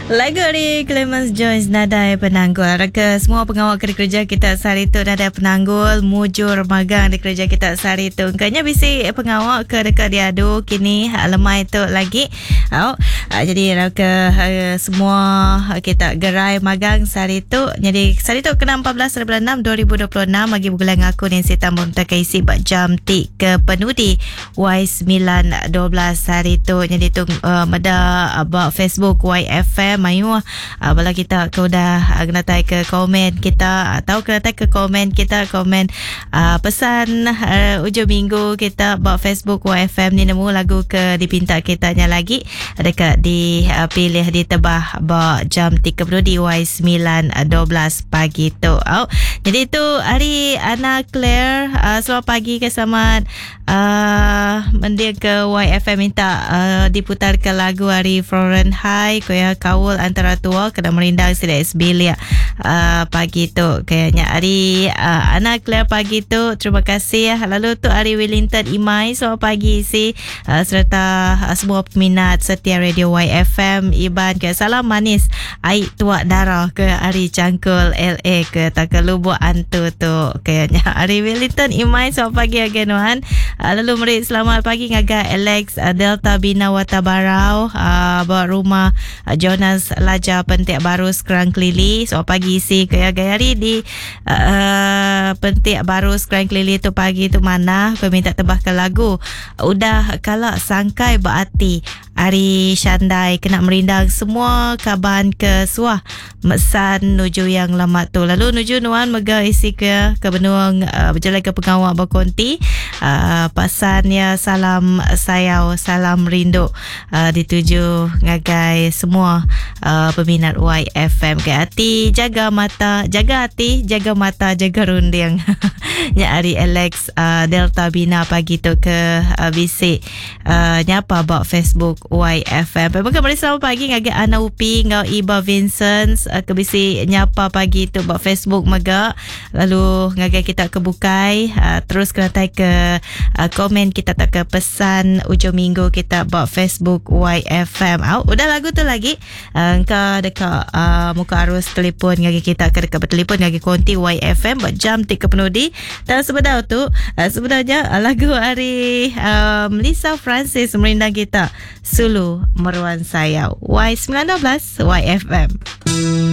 Lagu dari Clemens Jones, Nadai Penanggul. Raka semua pengawal kerja kita sehari tu Nadai Penanggul, mujur magang di kerja kita sehari tu. Kayaknya bisi pengawal ke dekat diadu kini lemai tu lagi. Jadi raka semua kita gerai magang sehari tu. Jadi sehari tu kena 14/6/2026 bagi bulan aku ni si tambun tak isi bak jam tik ke penudi Y912 hari tu. Jadi tu meda bak Facebook YFM mayu bala kita ke udah kena tai ke komen kita atau kena tai ke komen kita komen pesan ujung minggu kita bak Facebook YFM ni nemu lagu ke dipinta kitanya lagi dekat dipilih ditebah bak jam 3 di Y912 pagi tu. Jadi tu hari Ana Claire selamat pagi ke selamat mendia ke YFM minta diputarkan lagu hari Florence High koya kawul antara tua kena merindang sida SB pagi tu kayaknya hari Ana Claire pagi tu terima kasih. Lalu tu hari Wellington Imai selamat pagi serta semua peminat setia radio YFM Iban ke salam manis air tuak darah ke hari Cangkul LA ke tak ke Lubuk Antu tu kayaknya hari Wellington Imai selamat pagi again. Lalu merik selamat pagi ngaga Alex Delta Bina Watabarau bawa rumah Jonas Laja Pentik Baru Sekerang Kelili. Selamat pagi si kaya gayari di Pentik Baru Sekerang Kelili tu pagi tu mana aku minta tebahkan lagu udah kalak sangkai berarti Ari Syandai kena merindang semua kaban ke suah mesan nuju yang lama tu. Lalu nuju nuan mega isi ke benuang berjalan ke pengawal berkonti pasannya salam sayau salam rindu dituju ngagai semua peminat YFM ke hati jaga mata jaga hati jaga mata jaga runding nyari Alex Delta Bina pagi tu ke bisik nyapa bak Facebook YFM. Maka mari selamat pagi ngagai Ana Upi ngau Iba Vincent ke bisik nyapa pagi tu bak Facebook mega. Lalu ngagai kita ke bukai terus kena tai ke komen kita tak ke pesan ujung minggu kita bak Facebook YFM. Udah lagu tu lagi engkau dekat muka arus telefon ngagai kita ke dekat bertelefon ngagai konti YFM bak jam 3 penudi. Dan sebenarnya tu sebenarnya lagu hari Lisa Francis merindang kita Sulu Meruan Sayau Y19 YFM.